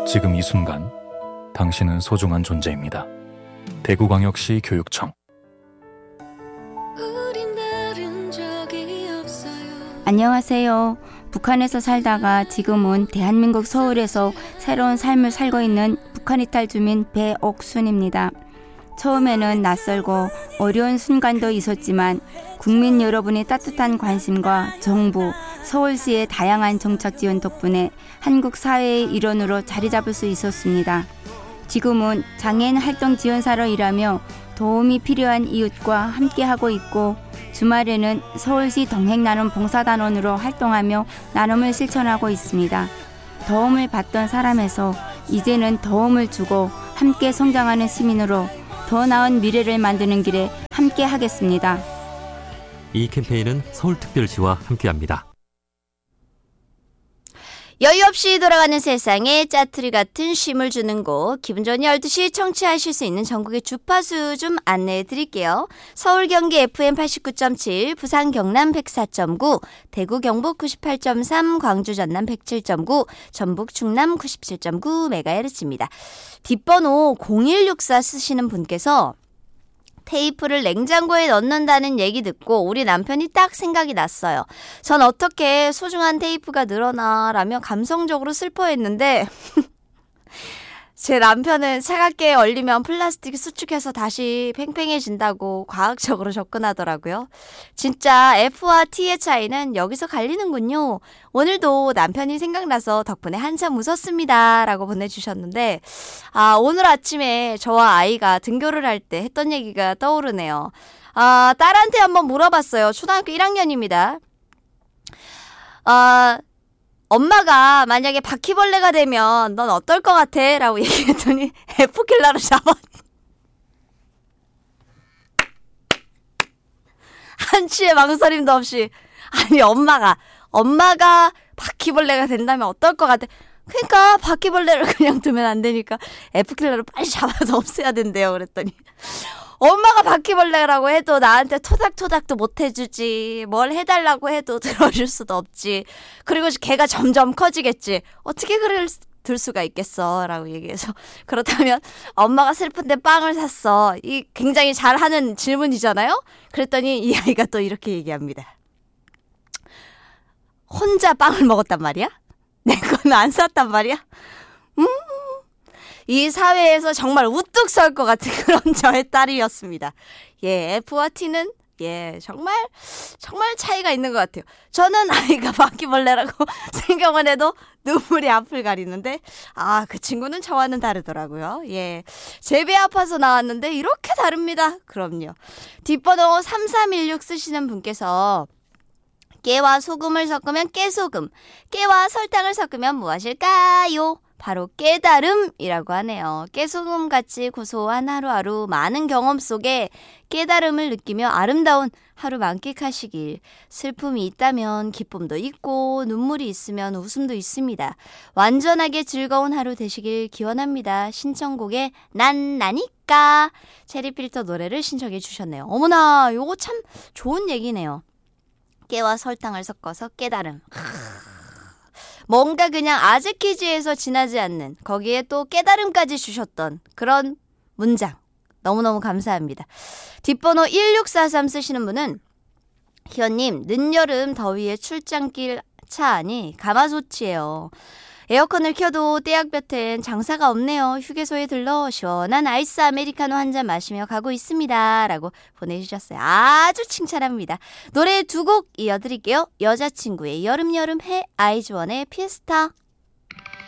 지금 이 순간 당신은 소중한 존재입니다. 대구광역시 교육청. 안녕하세요. 북한에서 살다가 지금은 대한민국 서울에서 새로운 삶을 살고 있는 북한 이탈 주민 배옥순입니다. 처음에는 낯설고 어려운 순간도 있었지만 국민 여러분의 따뜻한 관심과 정부, 서울시의 다양한 정책 지원 덕분에 한국 사회의 일원으로 자리 잡을 수 있었습니다. 지금은 장애인 활동 지원사로 일하며 도움이 필요한 이웃과 함께하고 있고 주말에는 서울시 동행나눔 봉사단원으로 활동하며 나눔을 실천하고 있습니다. 도움을 받던 사람에서 이제는 도움을 주고 함께 성장하는 시민으로 더 나은 미래를 만드는 길에 함께 하겠습니다. 이 캠페인은 서울특별시와 함께합니다. 여유 없이 돌아가는 세상에 짜투리 같은 쉼을 주는 곳, 기분 좋은 12시 청취하실 수 있는 전국의 주파수 좀 안내해 드릴게요. 서울 경기 FM 89.7, 부산 경남 104.9, 대구 경북 98.3, 광주 전남 107.9, 전북 충남 97.9MHz입니다. 뒷번호 0164 쓰시는 분께서 테이프를 냉장고에 넣는다는 얘기 듣고 우리 남편이 딱 생각이 났어요. 전 어떻게 소중한 테이프가 늘어나라며 감성적으로 슬퍼했는데 제 남편은 차갑게 얼리면 플라스틱이 수축해서 다시 팽팽해진다고 과학적으로 접근하더라고요. 진짜 F와 T의 차이는 여기서 갈리는군요. 오늘도 남편이 생각나서 덕분에 한참 웃었습니다. 라고 보내주셨는데 오늘 아침에 저와 아이가 등교를 할 때 했던 얘기가 떠오르네요. 딸한테 한번 물어봤어요. 초등학교 1학년입니다. 엄마가 만약에 바퀴벌레가 되면 넌 어떨 것 같아? 라고 얘기했더니 F킬러로 잡아. 한치의 망설임도 없이. 아니 엄마가 바퀴벌레가 된다면 어떨 것 같아? 그러니까 바퀴벌레를 그냥 두면 안 되니까 F킬러로 빨리 잡아서 없애야 된대요. 그랬더니 엄마가 바퀴벌레라고 해도 나한테 토닥토닥도 못 해주지. 뭘 해달라고 해도 들어줄 수도 없지. 그리고 걔가 점점 커지겠지. 어떻게 들 수가 있겠어? 라고 얘기해서 그렇다면 엄마가 슬픈데 빵을 샀어. 이 굉장히 잘하는 질문이잖아요? 그랬더니 이 아이가 또 이렇게 얘기합니다. 혼자 빵을 먹었단 말이야? 내 건 안 샀단 말이야? 이 사회에서 정말 우뚝 설 것 같은 그런 저의 딸이었습니다. 예, F와 T는 정말 차이가 있는 것 같아요. 저는 아이가 바퀴벌레라고 생각만 해도 눈물이 앞을 가리는데 그 친구는 저와는 다르더라고요. 예, 제 배 아파서 나왔는데 이렇게 다릅니다. 그럼요. 뒷번호 3316 쓰시는 분께서 깨와 소금을 섞으면 깨소금, 깨와 설탕을 섞으면 무엇일까요? 바로 깨달음이라고 하네요. 깨소금같이 고소한 하루하루 많은 경험 속에 깨달음을 느끼며 아름다운 하루 만끽하시길. 슬픔이 있다면 기쁨도 있고 눈물이 있으면 웃음도 있습니다. 완전하게 즐거운 하루 되시길 기원합니다. 신청곡에 난 나니까 체리필터 노래를 신청해 주셨네요. 어머나 요거 참 좋은 얘기네요. 깨와 설탕을 섞어서 깨달음. 뭔가 그냥 아재키즈에서 지나지 않는 거기에 또 깨달음까지 주셨던 그런 문장 너무너무 감사합니다. 뒷번호 1643 쓰시는 분은 희연님 늦여름 더위에 출장길 차 안이 가마솥이에요. 에어컨을 켜도 떼약볕엔 장사가 없네요. 휴게소에 들러 시원한 아이스 아메리카노 한 잔 마시며 가고 있습니다. 라고 보내주셨어요. 아주 칭찬합니다. 노래 2곡 이어드릴게요. 여자친구의 여름여름해, 아이즈원의 피스타.